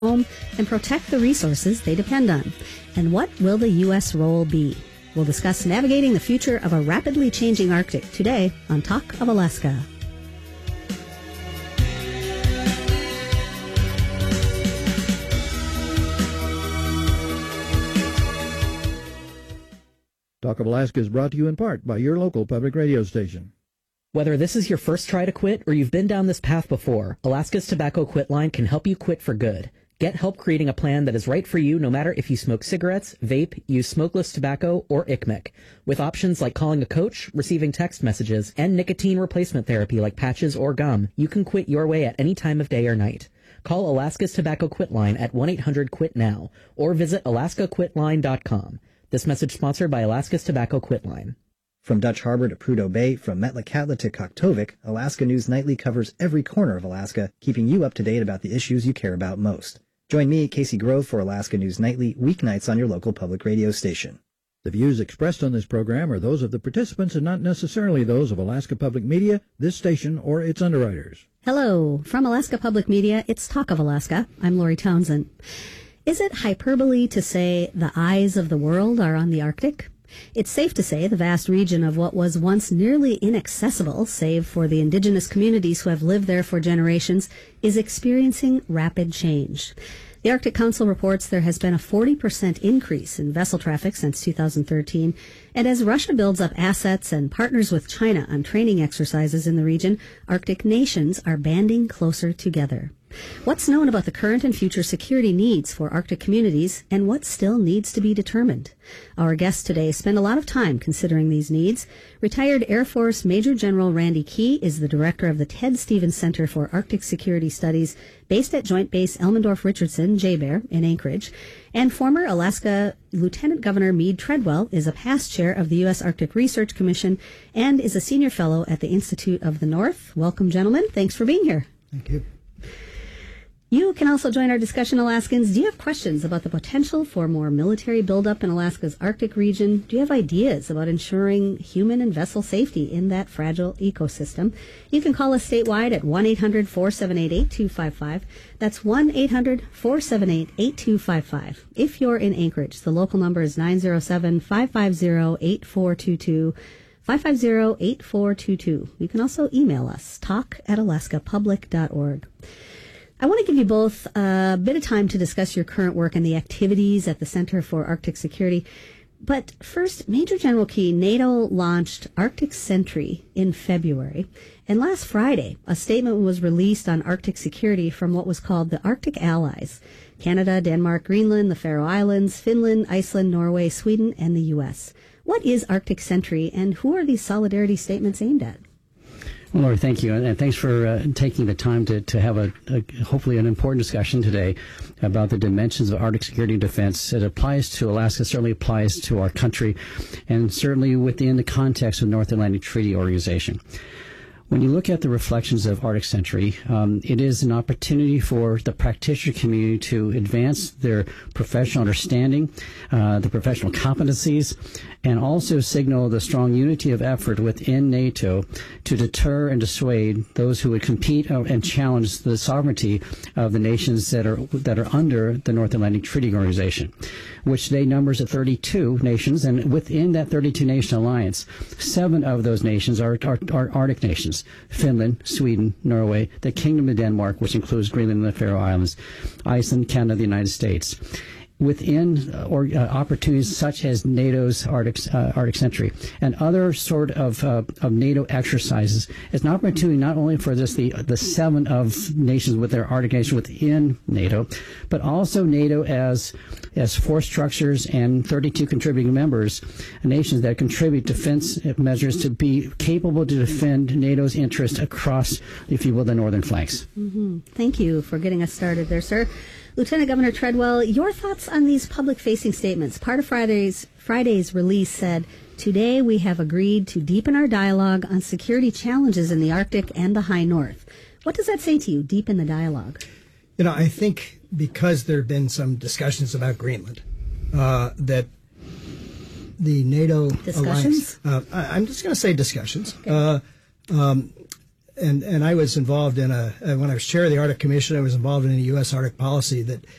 home and protect the resources they depend on. And what will the U.S. role be? We'll discuss navigating the future of a rapidly changing Arctic today on Talk of Alaska. Talk of Alaska is brought to you in part by your local public radio station. Whether this is your first try to quit or you've been down this path before, Alaska's Tobacco Quit Line can help you quit for good. Get help creating a plan that is right for you no matter if you smoke cigarettes, vape, use smokeless tobacco, or ICMIC. With options like calling a coach, receiving text messages, and nicotine replacement therapy like patches or gum, you can quit your way at any time of day or night. Call Alaska's Tobacco Quit Line at 1-800-QUIT-NOW or visit alaskaquitline.com. This message sponsored by Alaska's Tobacco Quit Line. From Dutch Harbor to Prudhoe Bay, from Metlakatla to Kaktovik, Alaska News Nightly covers every corner of Alaska, keeping you up to date about the issues you care about most. Join me, Casey Grove, for Alaska News Nightly, weeknights on your local public radio station. The views expressed on this program are those of the participants and not necessarily those of Alaska Public Media, this station, or its underwriters. Hello. From Alaska Public Media, it's Talk of Alaska. I'm Lori Townsend. Is it hyperbole to say the eyes of the world are on the Arctic? It's safe to say the vast region of what was once nearly inaccessible, save for the indigenous communities who have lived there for generations, is experiencing rapid change. The Arctic Council reports there has been a 40% increase in vessel traffic since 2013, and as Russia builds up assets and partners with China on training exercises in the region, Arctic nations are banding closer together. What's known about the current and future security needs for Arctic communities, and what still needs to be determined? Our guests today spend a lot of time considering these needs. Retired Air Force Major General Randy Key is the director of the Ted Stevens Center for Arctic Security Studies, based at Joint Base Elmendorf-Richardson, JBER, in Anchorage. And former Alaska Lieutenant Governor Meade Treadwell is a past chair of the U.S. Arctic Research Commission and is a senior fellow at the Institute of the North. Welcome, gentlemen. Thanks for being here. Thank you. You can also join our discussion, Alaskans. Do you have questions about the potential for more military buildup in Alaska's Arctic region? Do you have ideas about ensuring human and vessel safety in that fragile ecosystem? You can call us statewide at 1-800-478-8255. That's 1-800-478-8255. If you're in Anchorage, the local number is 907-550-8422. 550-8422. You can also email us, talk@alaskapublic.org. I want to give you both a bit of time to discuss your current work and the activities at the Center for Arctic Security. But first, Major General Key, NATO launched Arctic Sentry in February. And last Friday, a statement was released on Arctic security from what was called the Arctic Allies: Canada, Denmark, Greenland, the Faroe Islands, Finland, Iceland, Norway, Sweden, and the U.S. What is Arctic Sentry, and who are these solidarity statements aimed at? Well, Lori, thank you, and thanks for taking the time to have a hopefully an important discussion today about the dimensions of Arctic security and defense. It applies to Alaska, certainly applies to our country, and certainly within the context of the North Atlantic Treaty Organization. When you look at the reflections of Arctic Sentry, it is an opportunity for the practitioner community to advance their professional understanding, the professional competencies, and also signal the strong unity of effort within NATO to deter and dissuade those who would compete and challenge the sovereignty of the nations that are under the North Atlantic Treaty Organization, which today numbers at 32 nations, and within that 32-nation alliance, 7 of those nations are Arctic nations: Finland, Sweden, Norway, the Kingdom of Denmark, which includes Greenland and the Faroe Islands, Iceland, Canada, the United States. Within opportunities such as NATO's Arctic Sentry and other sort of NATO exercises, it's an opportunity not only for just the 7 of nations with their Arctic nation within NATO, but also NATO as force structures and 32 contributing members, nations that contribute defense measures to be capable to defend NATO's interests across, if you will, the northern flanks. Mm-hmm. Thank you for getting us started there, sir. Lieutenant Governor Treadwell, your thoughts on these public-facing statements? Part of Friday's release said, "Today we have agreed to deepen our dialogue on security challenges in the Arctic and the High North." What does that say to you, deepen the dialogue? You know, I think because there have been some discussions about Greenland, that the NATO discussions? Alliance, I'm just going to say discussions. Okay. And I was involved in when I was chair of the Arctic Commission, I was involved in a U.S. Arctic policy that